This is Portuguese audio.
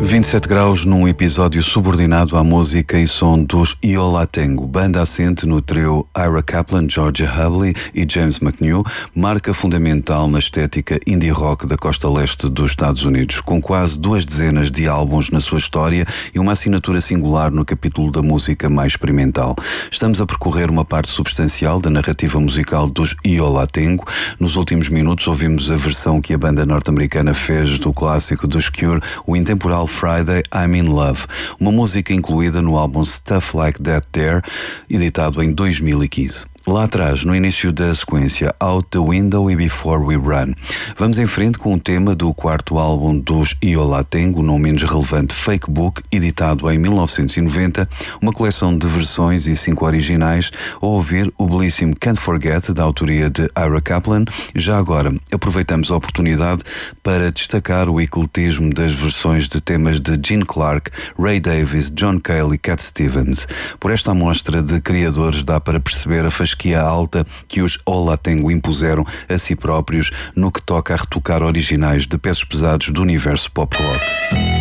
27 graus num episódio subordinado à música e som dos Yo La Tengo, banda assente no trio Ira Kaplan, Georgia Hubley e James McNew, marca fundamental na estética indie rock da costa leste dos Estados Unidos, com quase 2 dezenas de álbuns na sua história e uma assinatura singular no capítulo da música mais experimental. Estamos a percorrer uma parte substancial da narrativa musical dos Yo La Tengo. Nos últimos minutos ouvimos a versão que a banda norte-americana fez do clássico dos Cure, o intemporal Friday, I'm in Love, uma música incluída no álbum Stuff Like That There, editado em 2015. Lá atrás, no início da sequência Out the Window e Before We Run. Vamos em frente com o tema do quarto álbum dos Yo La Tengo, não menos relevante Fake Book, editado em 1990, uma coleção de versões e 5 originais, a ouvir o belíssimo Can't Forget, da autoria de Ira Kaplan. Já agora, aproveitamos a oportunidade para destacar o ecletismo das versões de temas de Gene Clark, Ray Davies, John Cale e Cat Stevens. Por esta amostra de criadores dá para perceber a fasquia alta que os Yo La Tengo impuseram a si próprios no que toca a retocar originais de pesos pesados do universo pop rock.